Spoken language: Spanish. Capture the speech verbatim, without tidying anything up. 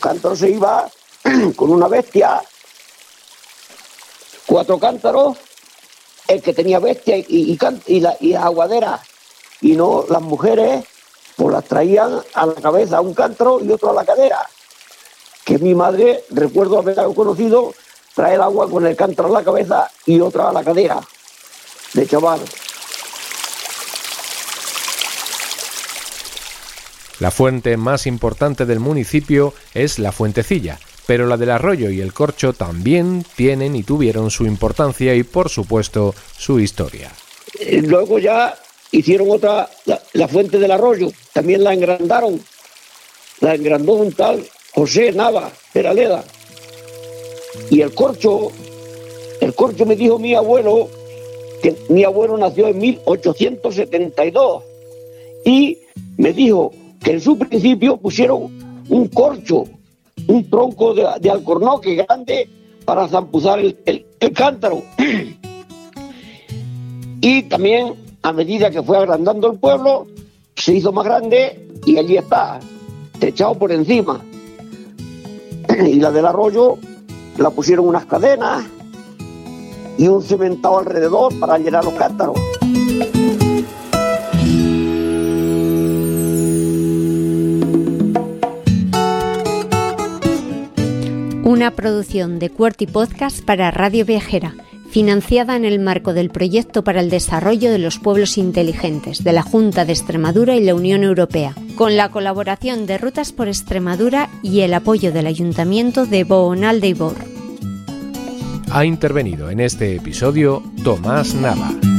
cántaros se iba con una bestia, cuatro cántaros, el que tenía bestia y, y, y, la, y las aguaderas, y no las mujeres, pues las traían a la cabeza un cántaro y otro a la cadera. Que mi madre, recuerdo haber conocido, traer agua con el cántaro a la cabeza y otra a la cadera, de chaval. La fuente más importante del municipio es la Fuentecilla, pero la del Arroyo y el Corcho también tienen y tuvieron su importancia y, por supuesto, su historia. Luego ya hicieron otra, la, la Fuente del Arroyo, también la engrandaron, la engrandó un tal José Nava Peraleda. Y el Corcho, el Corcho me dijo mi abuelo, que mi abuelo nació en mil ochocientos setenta y dos, y me dijo que en su principio pusieron un corcho, un tronco de, de alcornoque grande para zampuzar el, el, el cántaro. Y también, a medida que fue agrandando el pueblo, se hizo más grande y allí está, techado por encima. Y la del Arroyo la pusieron unas cadenas y un cementado alrededor para llenar los cántaros. Una producción de QWERTY Podcast para Radio Viajera, financiada en el marco del Proyecto para el Desarrollo de los Pueblos Inteligentes de la Junta de Extremadura y la Unión Europea, con la colaboración de Rutas por Extremadura y el apoyo del Ayuntamiento de Bohonal de Ibor. Ha intervenido en este episodio Tomás Nava.